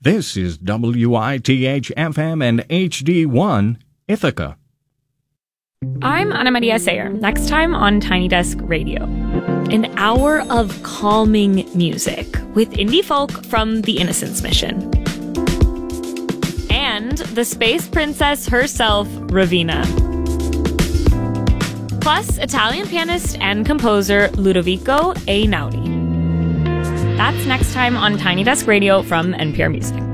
This is WITH-FM and HD1 Ithaca. I'm Ana Maria Sayer. Next time on Tiny Desk Radio, an hour of calming music with indie folk from the Innocence Mission. And the space princess herself, Raveena. Plus, Italian pianist and composer Ludovico Einaudi. That's next time on Tiny Desk Radio from NPR Music.